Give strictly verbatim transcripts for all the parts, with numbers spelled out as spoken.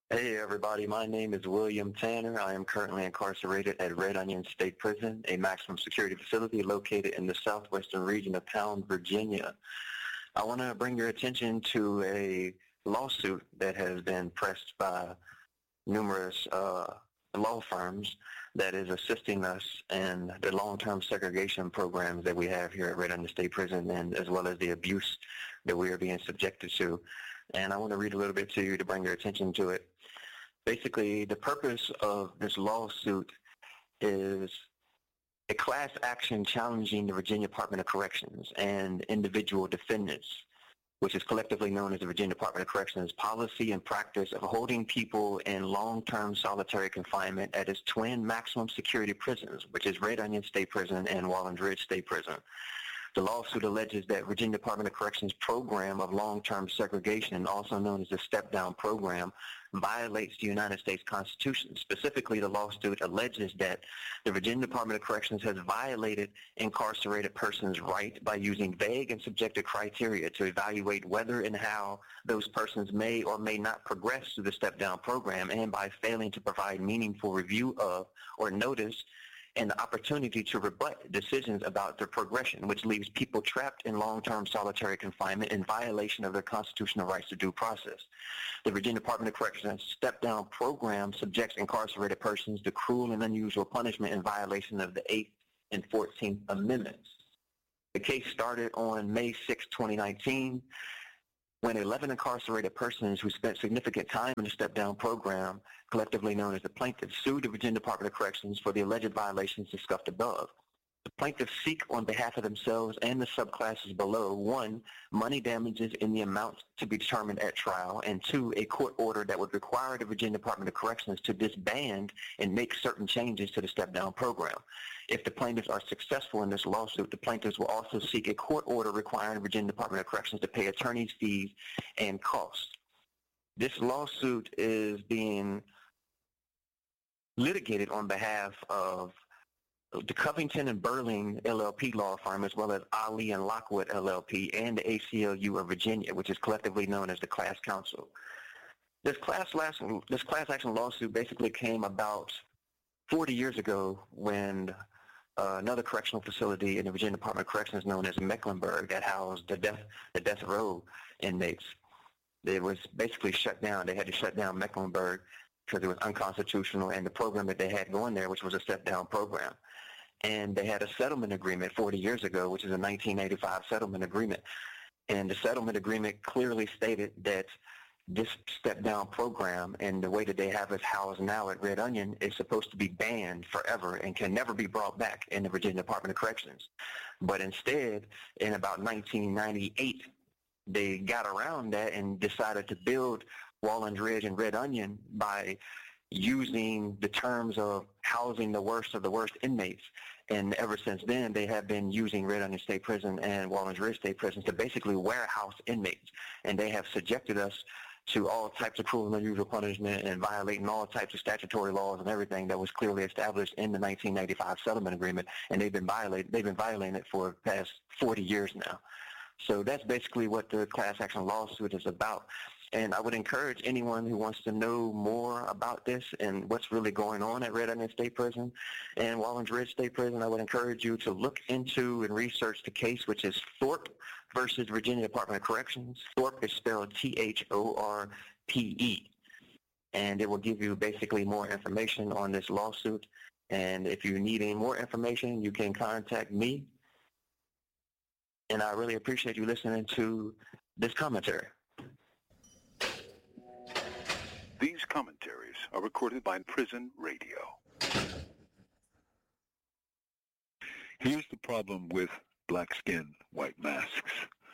Hey everybody, my name is William Tanner. I am currently incarcerated at Red Onion State Prison, a maximum security facility located in the southwestern region of Pound, Virginia. I want to bring your attention to a lawsuit that has been pressed by numerous uh, law firms that is assisting us in the long-term segregation programs that we have here at Red Onion State Prison, and as well as the abuse that we are being subjected to. And I want to read a little bit to you to bring your attention to it. Basically, the purpose of this lawsuit is a class action challenging the Virginia Department of Corrections and individual defendants, which is collectively known as the Virginia Department of Corrections policy and practice of holding people in long-term solitary confinement at its twin maximum security prisons, which is Red Onion State Prison and Wallens Ridge State Prison. The lawsuit alleges that Virginia Department of Corrections program of long-term segregation, also known as the step-down program, violates the United States Constitution. Specifically, the lawsuit alleges that the Virginia Department of Corrections has violated incarcerated persons' right by using vague and subjective criteria to evaluate whether and how those persons may or may not progress through the step-down program, and by failing to provide meaningful review of or notice and the opportunity to rebut decisions about their progression, which leaves people trapped in long-term solitary confinement in violation of their constitutional rights to due process. The Virginia Department of Corrections step-down program subjects incarcerated persons to cruel and unusual punishment in violation of the eighth and fourteenth Amendments. The case started on May sixth, twenty nineteen, when eleven incarcerated persons who spent significant time in the step-down program, collectively known as the plaintiffs, sued the Virginia Department of Corrections for the alleged violations discussed above. The plaintiffs seek on behalf of themselves and the subclasses below, one, money damages in the amount to be determined at trial, and two, a court order that would require the Virginia Department of Corrections to disband and make certain changes to the step-down program. If the plaintiffs are successful in this lawsuit, the plaintiffs will also seek a court order requiring the Virginia Department of Corrections to pay attorney's fees and costs. This lawsuit is being litigated on behalf of the Covington and Burling L L P law firm, as well as Ali and Lockwood L L P, and the A C L U of Virginia, which is collectively known as the Class Council. This class, last, this class action lawsuit basically came about forty years ago when uh, another correctional facility in the Virginia Department of Corrections known as Mecklenburg that housed the death, the death row inmates. It was basically shut down. They had to shut down Mecklenburg because it was unconstitutional, and the program that they had going there, which was a step-down program. And they had a settlement agreement forty years ago, which is a nineteen eighty-five settlement agreement. And the settlement agreement clearly stated that this step-down program and the way that they have it housed now at Red Onion is supposed to be banned forever and can never be brought back in the Virginia Department of Corrections. But instead, in about nineteen ninety-eight, they got around that and decided to build Wallens Ridge and Red Onion by using the terms of housing the worst of the worst inmates. And ever since then, they have been using Red Onion State Prison and Wallens Ridge State Prison to basically warehouse inmates. And they have subjected us to all types of cruel and unusual punishment and violating all types of statutory laws and everything that was clearly established in the nineteen ninety-five settlement agreement. And they've been violated, they've been violating it for the past forty years now. So that's basically what the class action lawsuit is about. And I would encourage anyone who wants to know more about this and what's really going on at Red Onion State Prison and Wallens Ridge State Prison, I would encourage you to look into and research the case, which is Thorpe versus Virginia Department of Corrections. Thorpe is spelled T H O R P E. And it will give you basically more information on this lawsuit. And if you need any more information, you can contact me. And I really appreciate you listening to this commentary. These commentaries are recorded by Prison Radio. Here's the problem with black skin, white masks.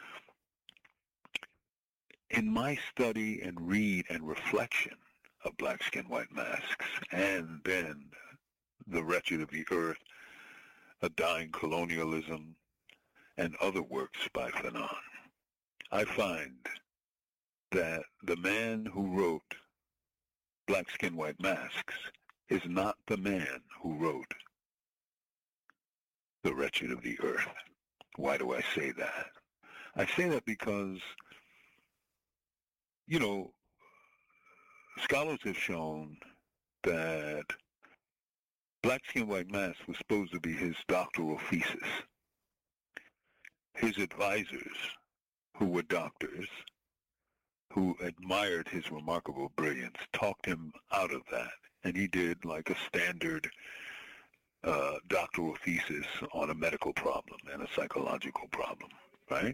In my study and read and reflection of black skin, white masks, and then The Wretched of the Earth, A Dying Colonialism, and other works by Fanon, I find that the man who wrote Black Skin, White Masks is not the man who wrote The Wretched of the Earth. Why do I say that? I say that because, you know, scholars have shown that Black Skin, White Mask was supposed to be his doctoral thesis. His advisors, who were doctors, who admired his remarkable brilliance, talked him out of that. And he did like a standard uh, doctoral thesis on a medical problem and a psychological problem, right?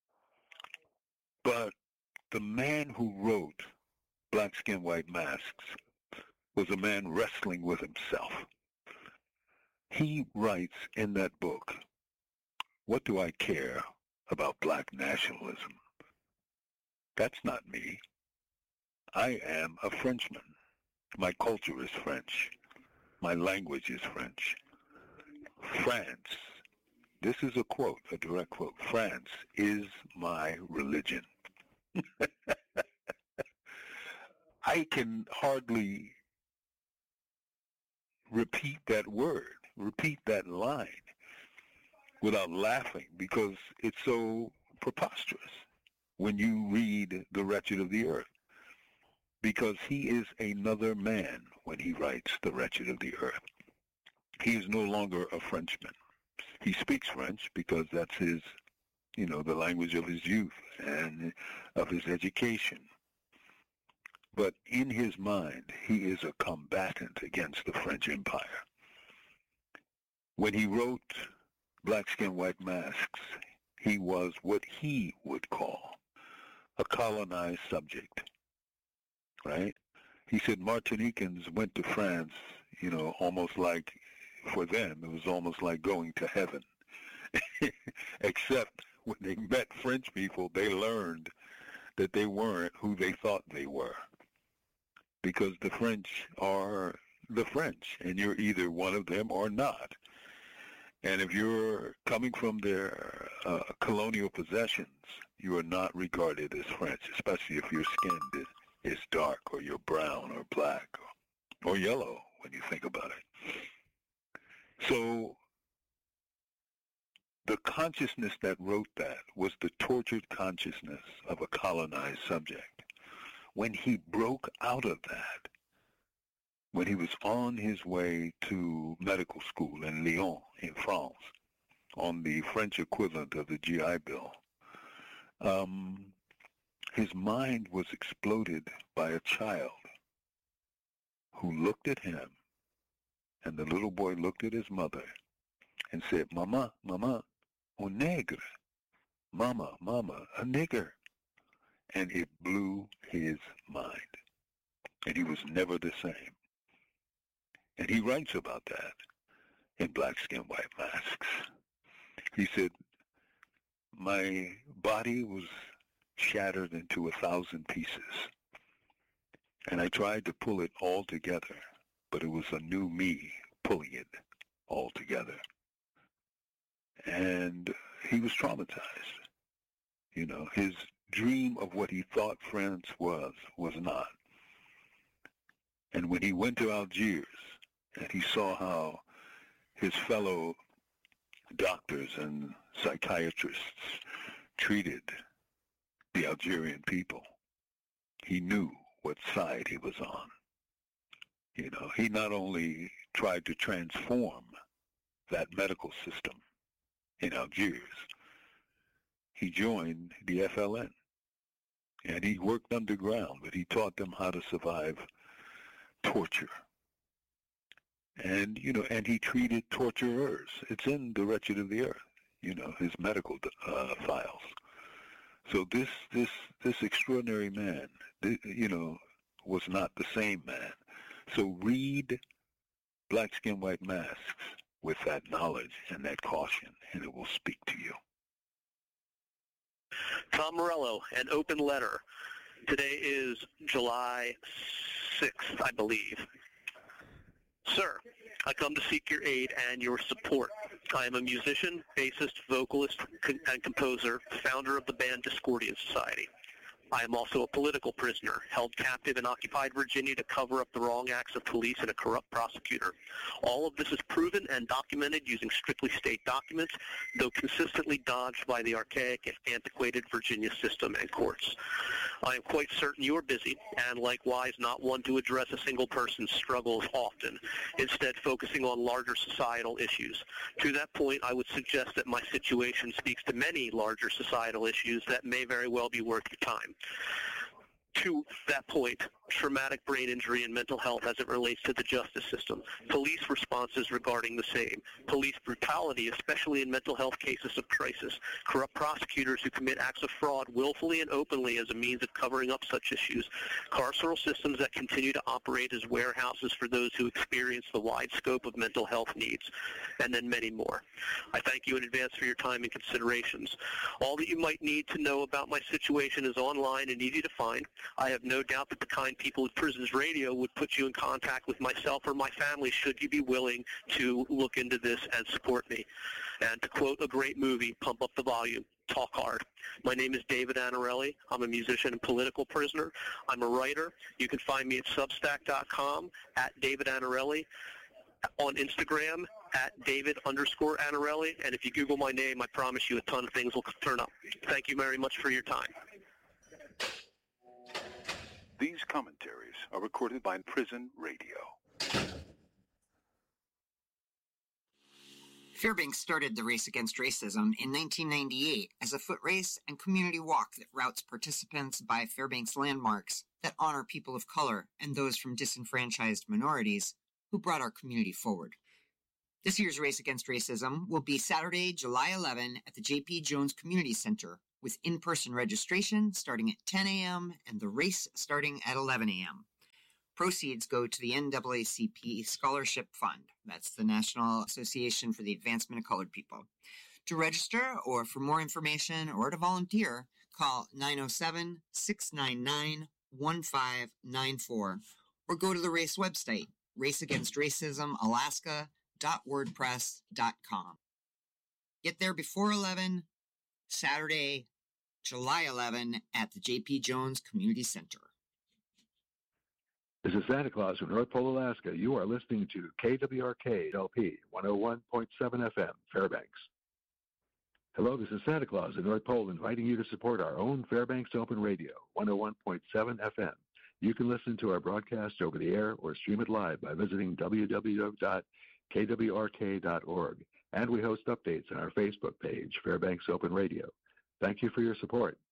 But the man who wrote Black Skin, White Masks was a man wrestling with himself. He writes in that book, "What do I care about black nationalism? That's not me. I am a Frenchman. My culture is French. My language is French. France," this is a quote, a direct quote, "France is my religion." I can hardly repeat that word, repeat that line without laughing, because it's so preposterous when you read The Wretched of the Earth, because he is another man when he writes The Wretched of the Earth. He is no longer a Frenchman. He speaks French because that's his, you know, the language of his youth and of his education. But in his mind, he is a combatant against the French Empire. When he wrote Black Skin, White Masks, he was what he would call a colonized subject, right? He said Martinicans went to France, you know, almost like, for them, it was almost like going to heaven. Except when they met French people, they learned that they weren't who they thought they were. Because the French are the French, and you're either one of them or not. And if you're coming from their uh, colonial possessions, you are not regarded as French, especially if your skin is, is dark, or you're brown or black or, or yellow when you think about it. So the consciousness that wrote that was the tortured consciousness of a colonized subject. When he broke out of that, when he was on his way to medical school in Lyon, in France, on the French equivalent of the G I Bill, um, his mind was exploded by a child who looked at him, and the little boy looked at his mother and said, "Mama, mama, un nègre. Mama, mama, a nigger." And it blew his mind. And he was never the same. And he writes about that in Black Skin, White Masks. He said, "My body was shattered into a thousand pieces. And I tried to pull it all together, but it was a new me pulling it all together." And he was traumatized. You know, his dream of what he thought France was, was not. And when he went to Algiers and he saw how his fellow doctors and psychiatrists treated the Algerian people, he knew what side he was on. You know, he not only tried to transform that medical system in Algiers, he joined the F L N. And he worked underground, but he taught them how to survive torture. And, you know, and he treated torturers. It's in The Wretched of the Earth, you know, his medical uh, files. So this, this, this extraordinary man, th- you know, was not the same man. So read Black Skin, White Masks with that knowledge and that caution, and it will speak to you. Tom Morello, An Open Letter. Today is July sixth, I believe. Sir, I come to seek your aid and your support. I am a musician, bassist, vocalist, and composer, founder of the band Discordia Society. I am also a political prisoner, held captive in occupied Virginia to cover up the wrong acts of police and a corrupt prosecutor. All of this is proven and documented using strictly state documents, though consistently dodged by the archaic and antiquated Virginia system and courts. I am quite certain you are busy, and likewise not one to address a single person's struggles often, instead focusing on larger societal issues. To that point, I would suggest that my situation speaks to many larger societal issues that may very well be worth your time. To that point, traumatic brain injury and mental health as it relates to the justice system, police responses regarding the same, police brutality, especially in mental health cases of crisis, corrupt prosecutors who commit acts of fraud willfully and openly as a means of covering up such issues, carceral systems that continue to operate as warehouses for those who experience the wide scope of mental health needs, and then many more. I thank you in advance for your time and considerations. All that you might need to know about my situation is online and easy to find. I have no doubt that the kind people at Prisons Radio would put you in contact with myself or my family should you be willing to look into this and support me. And to quote a great movie, pump up the volume, talk hard. My name is David Anarelli. I'm a musician and political prisoner. I'm a writer. You can find me at substack dot com, at David Anarelli, on Instagram, at David underscore Anarelli. And if you Google my name, I promise you a ton of things will turn up. Thank you very much for your time. These commentaries are recorded by Prison Radio. Fairbanks started the Race Against Racism in nineteen ninety-eight as a foot race and community walk that routes participants by Fairbanks landmarks that honor people of color and those from disenfranchised minorities who brought our community forward. This year's Race Against Racism will be Saturday, July eleventh at the J P. Jones Community Center, with in-person registration starting at ten a.m. and the race starting at eleven a.m. Proceeds go to the N double A C P Scholarship Fund. That's the National Association for the Advancement of Colored People. To register or for more information or to volunteer, call nine oh seven, six nine nine, one five nine four or go to the race website, race against racism alaska dot wordpress dot com. Get there before eleven, Saturday, July eleventh at the J P. Jones Community Center. This is Santa Claus from North Pole, Alaska. You are listening to K W R K L P one oh one point seven F M, Fairbanks. Hello, this is Santa Claus in North Pole inviting you to support our own Fairbanks Open Radio, one oh one point seven F M. You can listen to our broadcast over the air or stream it live by visiting w w w dot k w r k dot org. And we host updates on our Facebook page, Fairbanks Open Radio. Thank you for your support.